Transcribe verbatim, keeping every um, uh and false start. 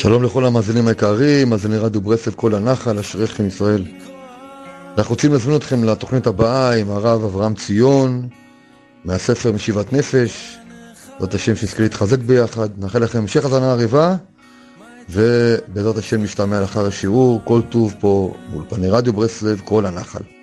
שלום לכל המאזינים היקרים, מאזיני רדיו ברסלב כל הנחל, אשריכם ישראל. אנחנו רוצים להזמין אתכם לתוכנית הבאה עם הרב אברהם ציון, מהספר משיבת נפש. זאת השם שנזכה להתחזק ביחד. נאחל לכם המשך הזנה עריבה, ובעזרת השם נשתמע לאחר השיעור. כל טוב פה באולפני רדיו ברסלב כל הנחל.